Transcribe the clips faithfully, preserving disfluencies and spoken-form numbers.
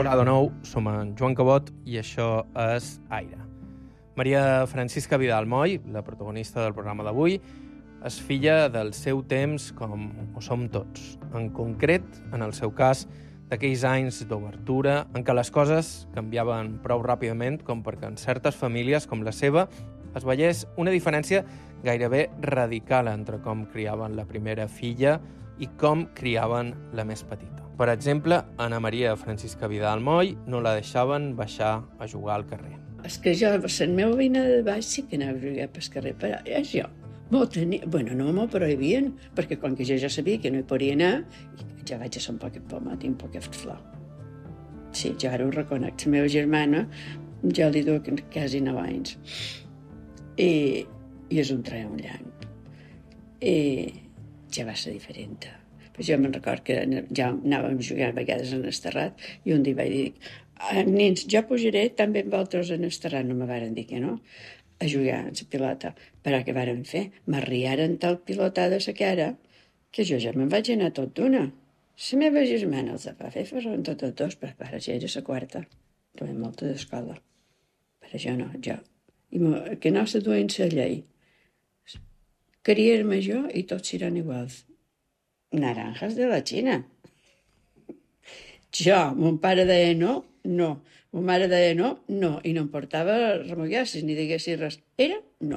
Hola de nou, som en Joan Cabot i això és Aire. Maria Francisca Vidal Moll, la protagonista del programa d'avui, és filla del seu temps com ho som tots. En concret, en el seu cas, d'aquells anys d'obertura en què les coses canviaven prou ràpidament com perquè en certes famílies com la seva es veiés una diferència gairebé radical entre com criaven la primera filla i com criaven la més petita. Per exemple, Anna Maria Francisca Vidal Moll no la deixaven baixar a jugar al carrer. És que jo, la meva veïna de baix sí que anava a jugar pel carrer, però és jo. M'ho tenia... Bueno, no m'ho prohibien, perquè com que jo ja sabia que no hi podia anar, ja vaig a ser un poquet pomat i un poquet flor. Sí, jo ara ho reconec. La meva germana, ja li duc quasi nou anys. I, i és un tren llarg. I ja va ser diferent. Però jo me'n record que ja anàvem a jugar a vegades en el terrat i un dia vaig dir, nens, jo pujaré també amb vosaltres en el terrat, no me varen dir que no, a jugar a la pilota. Però què varen fer? M'arriaren tal pilotada a la cara que jo ja me'n vaig anar tot d'una. La meva germana els va fer ferran tots els dos, però ara ja era la quarta. Duem molta d'escola. Però jo no, jo. I que no se duen la llei. Criar-me jo i tots seran iguals. Naranjas de la Xina. Jo, mon pare deia no, no. Mon mare deia no, no. I no em portava remullasses ni diguessis res. Era no.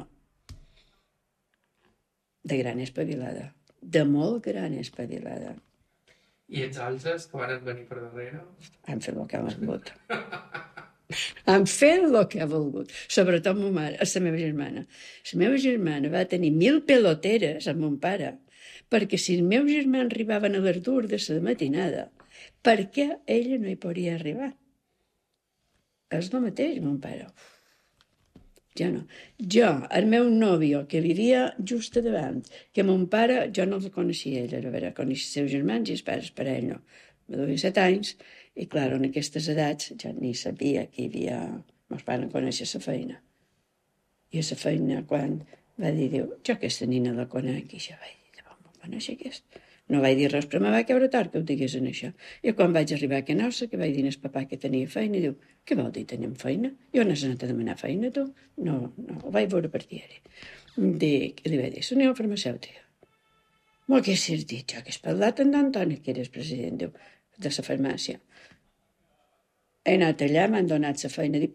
De gran espavilada. De molt gran espavilada. I els altres que van venir per darrere? Han fet el que han volgut. Han fet el que ha volgut. Sobretot ma mare, la meva germana. La meva germana va tenir mil peloteres amb mon pare, perquè si els meus germans arribaven a les dues de la matinada, per què ella no hi podia arribar? És el mateix, mon pare. Jo no. Jo, el meu nòvio, que vivia just a davant, que mon pare, jo no el coneixia, ell era vera, coneixia els seus germans i els pares, per ell no. Me duia set anys, i clar, en aquestes edats jo ni sabia que hi havia... Meus pares no coneixen la feina. I a la feina, quan va dir, diu, jo aquesta nina la conec, i jo vaig dir, de bon me'n conèixer aquest? No vaig dir res, però me va caure tard que ho digués en això. I quan vaig arribar a Canossa, que vaig dir al papà que tenia feina, i diu, què vol dir tenim feina? Jo no has anat a demanar feina, tu? No, no, ho vaig veure per diari. Dic, i li vaig dir, la neu farmacèutica. Molt que si has dit, jo que has parlat amb Antoni, que eres president, diu, de la farmàcia. He anat allà, m'han donat la feina, dic,